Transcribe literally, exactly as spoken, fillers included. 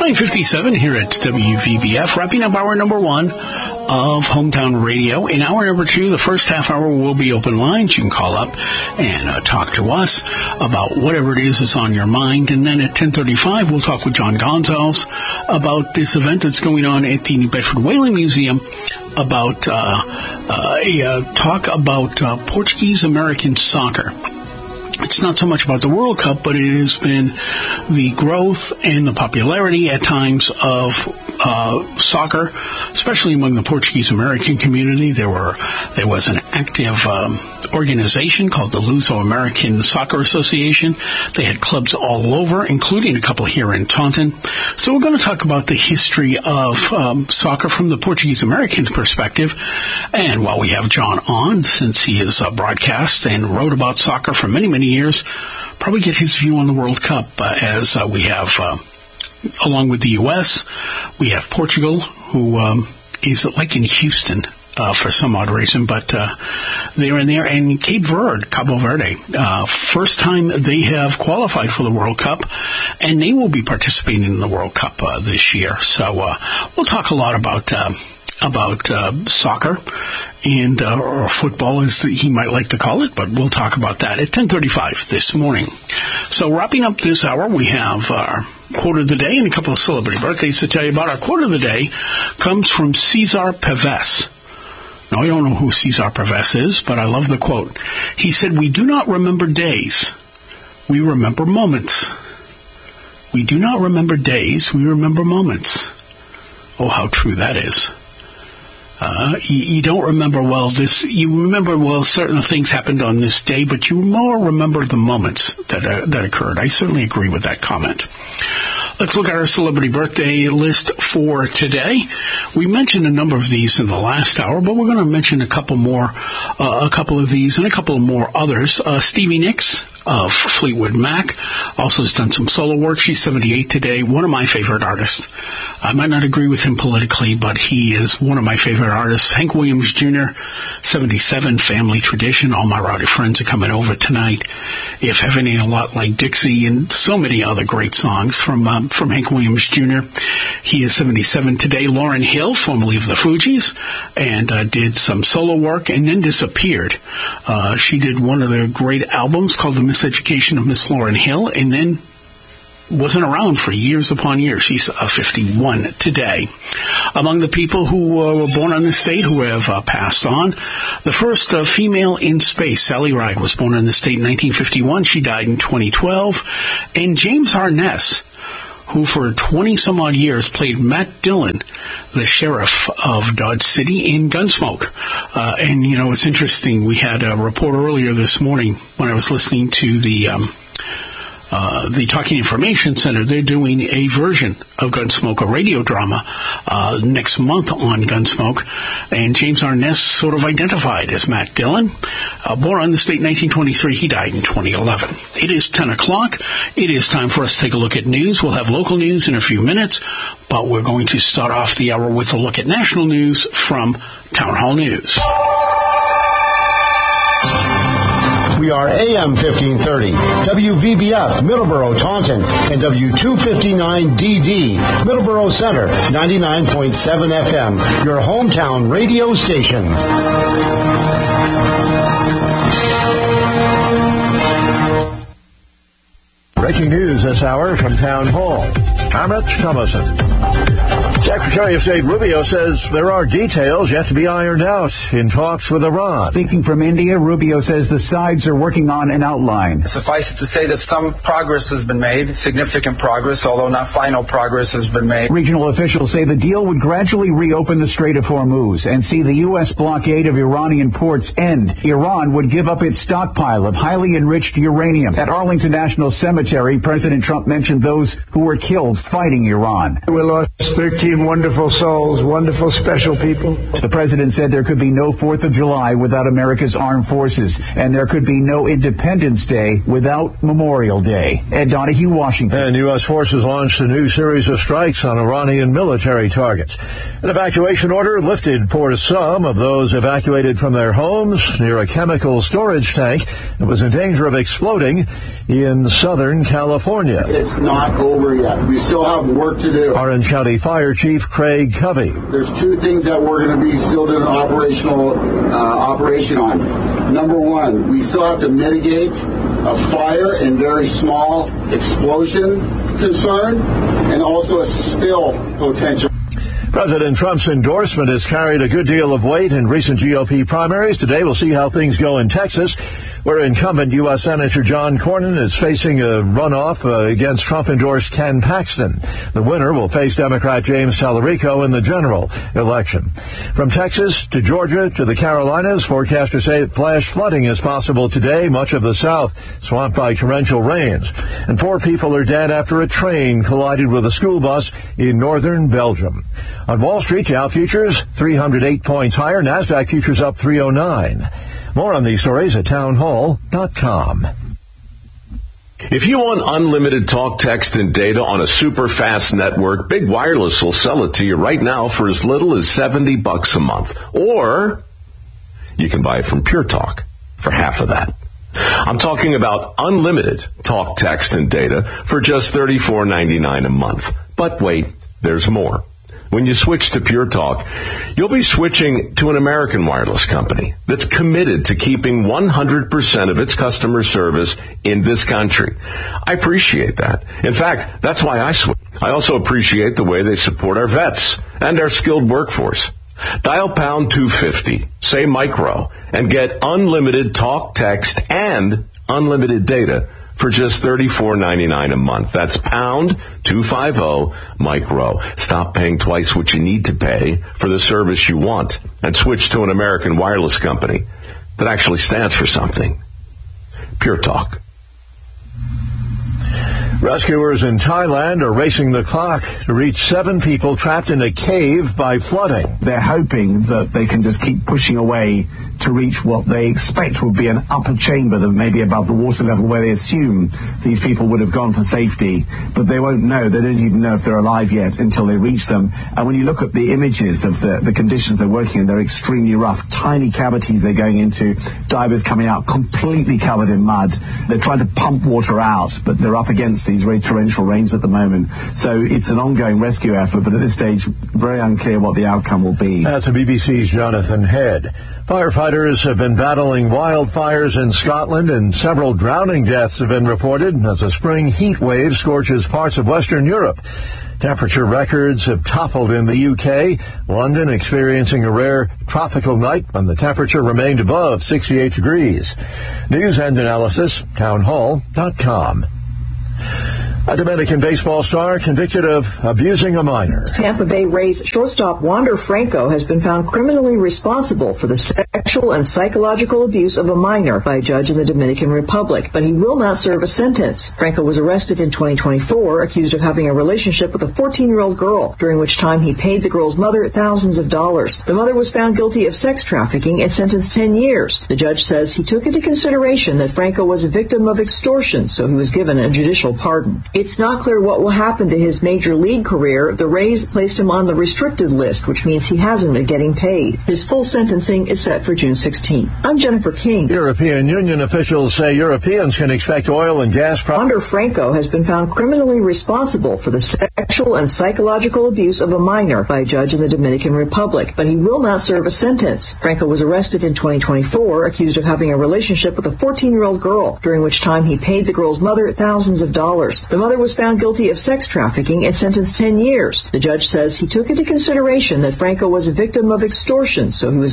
nine fifty-seven here at W V B F, wrapping up hour number one of Hometown Radio. In hour number two, the first half hour will be open lines. You can call up and uh, talk to us about whatever it is that's on your mind. And then at ten thirty-five, we'll talk with John Gonzalez about this event that's going on at the New Bedford Whaling Museum, about uh, uh, a uh, talk about uh, Portuguese-American soccer. It's not so much about the World Cup, but it has been the growth and the popularity at times of uh, soccer, especially among the Portuguese-American community. There were there was an active um, organization called the Luso-American Soccer Association. They had clubs all over, including a couple here in Taunton. So we're going to talk about the history of um, soccer from the Portuguese-American perspective. And while we have John on, since he has uh, broadcast and wrote about soccer for many, many years, probably get his view on the World Cup uh, as uh, we have, uh, along with the U S, we have Portugal, who um, is like in Houston uh, for some odd reason, but uh, they're in there, and Cape Verde, Cabo Verde, uh, first time they have qualified for the World Cup, and they will be participating in the World Cup uh, this year. So uh, we'll talk a lot about uh, about uh, soccer and uh, or football, as he might like to call it, but we'll talk about that at ten thirty-five this morning. So wrapping up this hour, we have our quote of the day and a couple of celebrity birthdays to tell you about. Our quote of the day comes from Cesar Pavés. Now, I don't know who Cesar Pavés is, but I love the quote. He said, "We do not remember days, we remember moments. We do not remember days, we remember moments." Oh, how true that is. Uh, you, you don't remember, well, this, you remember, well, certain things happened on this day, but you more remember the moments that uh, that occurred. I certainly agree with that comment. Let's look at our celebrity birthday list for today. We mentioned a number of these in the last hour, but we're going to mention a couple more, uh, a couple of these and a couple more others. Uh, Stevie Nicks of Fleetwood Mac also has done some solo work. She's seventy-eight today, one of my favorite artists. I might not agree with him politically, but he is one of my favorite artists. Hank Williams Junior, seventy-seven, Family Tradition. All my rowdy friends are coming over tonight. If Heaven Ain't a Lot Like Dixie, and so many other great songs from um, from Hank Williams Junior He is seventy-seven today. Lauryn Hill, formerly of the Fugees, and uh, did some solo work and then disappeared. Uh, she did one of the great albums called The Miseducation of Miss Lauryn Hill, and then wasn't around for years upon years. She's uh, fifty-one today. Among the people who uh, were born on this date who have uh, passed on, the first uh, female in space, Sally Ride, was born on this date in nineteen fifty-one. She died in twenty twelve. And James Arness, who for twenty-some-odd years played Matt Dillon, the sheriff of Dodge City in Gunsmoke. Uh, and, you know, it's interesting. We had a report earlier this morning when I was listening to the um, uh, the Talking Information Center. They're doing a version of Gunsmoke, a radio drama, uh, next month on Gunsmoke. And James Arness sort of identified as Matt Dillon. Uh, born on this date in nineteen twenty-three, he died in twenty eleven. It is ten o'clock. It is time for us to take a look at news. We'll have local news in a few minutes, but we're going to start off the hour with a look at national news from Town Hall News. We are A M fifteen thirty, W V B F, Middleborough, Taunton, and W two fifty-nine D D, Middleborough Center, ninety-nine point seven F M, your hometown radio station. Breaking news this hour from Town Hall. Hammett Thomason. Secretary of State Rubio says there are details yet to be ironed out in talks with Iran. Speaking from India, Rubio says the sides are working on an outline. Suffice it to say that some progress has been made, significant progress, although not final progress has been made. Regional officials say the deal would gradually reopen the Strait of Hormuz and see the U S blockade of Iranian ports end. Iran would give up its stockpile of highly enriched uranium. At Arlington National Cemetery, President Trump mentioned those who were killed fighting Iran. We lost thirteen wonderful souls, wonderful, special people. The president said there could be no fourth of July without America's armed forces, and there could be no Independence Day without Memorial Day. Ed Donahue, Washington. And U S forces launched a new series of strikes on Iranian military targets. An evacuation order lifted for some of those evacuated from their homes near a chemical storage tank that was in danger of exploding in southern Southern California. It's not over yet. We still have work to do. Orange County Fire Chief Craig Covey. There's two things that we're going to be still doing an operational uh, operation on. Number one, we still have to mitigate a fire and very small explosion concern, and also a spill potential. President Trump's endorsement has carried a good deal of weight in recent G O P primaries. Today we'll see how things go in Texas, where incumbent U S Senator John Cornyn is facing a runoff uh, against Trump-endorsed Ken Paxton. The winner will face Democrat James Tallarico in the general election. From Texas to Georgia to the Carolinas, forecasters say flash flooding is possible today. Much of the South swamped by torrential rains. And four people are dead after a train collided with a school bus in northern Belgium. On Wall Street, Dow futures three hundred eight points higher. NASDAQ futures up three oh nine. More on these stories at townhall dot com. If you want unlimited talk, text, and data on a super fast network, Big Wireless will sell it to you right now for as little as seventy bucks a month. Or you can buy it from Pure Talk for half of that. I'm talking about unlimited talk, text, and data for just thirty-four ninety-nine a month. But wait, there's more. When you switch to Pure Talk, you'll be switching to an American wireless company that's committed to keeping one hundred percent of its customer service in this country. I appreciate that. In fact, that's why I switched. I also appreciate the way they support our vets and our skilled workforce. Dial pound two fifty, say micro, and get unlimited talk, text, and unlimited data for just thirty-four ninety-nine a month. That's pound two fifty micro. Stop paying twice what you need to pay for the service you want and switch to an American wireless company that actually stands for something. Pure Talk. Rescuers in Thailand are racing the clock to reach seven people trapped in a cave by flooding. They're hoping that they can just keep pushing away to reach what they expect will be an upper chamber that may be above the water level, where they assume these people would have gone for safety, but they won't know. They don't even know if they're alive yet until they reach them. And when you look at the images of the, the conditions they're working in, they're extremely rough. Tiny cavities they're going into, divers coming out completely covered in mud. They're trying to pump water out, but they're up against these very torrential rains at the moment. So it's an ongoing rescue effort, but at this stage, very unclear what the outcome will be. That's the B B C's Jonathan Head. Firefighters have been battling wildfires in Scotland, and several drowning deaths have been reported as a spring heat wave scorches parts of Western Europe. Temperature records have toppled in the U K, London experiencing a rare tropical night when the temperature remained above sixty-eight degrees. News and analysis, townhall dot com. A Dominican baseball star convicted of abusing a minor. Tampa Bay Rays shortstop Wander Franco has been found criminally responsible for the sexual and psychological abuse of a minor by a judge in the Dominican Republic, but he will not serve a sentence. Franco was arrested in twenty twenty-four, accused of having a relationship with a fourteen-year-old girl, during which time he paid the girl's mother thousands of dollars. The mother was found guilty of sex trafficking and sentenced ten years. The judge says he took into consideration that Franco was a victim of extortion, so he was given a judicial pardon. It's not clear what will happen to his major league career. The Rays placed him on the restricted list, which means he hasn't been getting paid. His full sentencing is set for June sixteenth. I'm Jennifer King. European Union officials say Europeans can expect oil and gas products. Wander Franco has been found criminally responsible for the sexual and psychological abuse of a minor by a judge in the Dominican Republic, but he will not serve a sentence. Franco was arrested in twenty twenty-four, accused of having a relationship with a fourteen-year-old girl, during which time he paid the girl's mother thousands of dollars. The mother was found guilty of sex trafficking and sentenced ten years. The judge says he took into consideration that Franco was a victim of extortion, so he was